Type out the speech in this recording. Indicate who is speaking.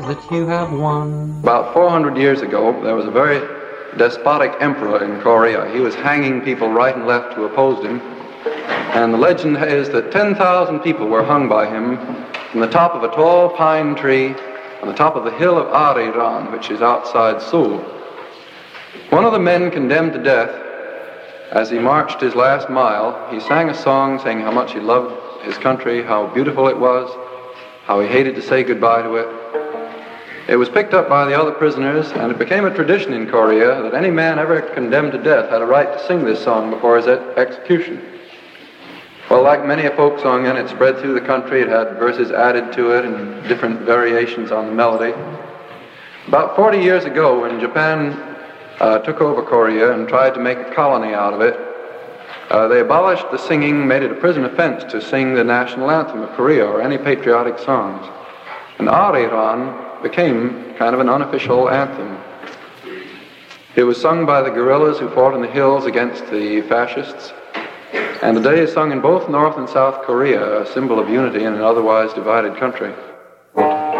Speaker 1: that you have won.
Speaker 2: About 400 years ago, there was a very despotic emperor in Korea. He was hanging people right and left who opposed him. And the legend is that 10,000 people were hung by him from the top of a tall pine tree on the top of the hill of Arirang, which is outside Seoul. One of the men condemned to death, as he marched his last mile, he sang a song saying how much he loved his country, how beautiful it was, how he hated to say goodbye to it. It was picked up by the other prisoners, and it became a tradition in Korea that any man ever condemned to death had a right to sing this song before his execution. Well, like many a folk song, and it spread through the country. It had verses added to it and different variations on the melody. About 40 years ago, when Japan took over Korea and tried to make a colony out of it, they abolished the singing, made it a prison offense to sing the national anthem of Korea or any patriotic songs. And Arirang became kind of an unofficial anthem. It was sung by the guerrillas who fought in the hills against the fascists, and today is sung in both North and South Korea, a symbol of unity in an otherwise divided country.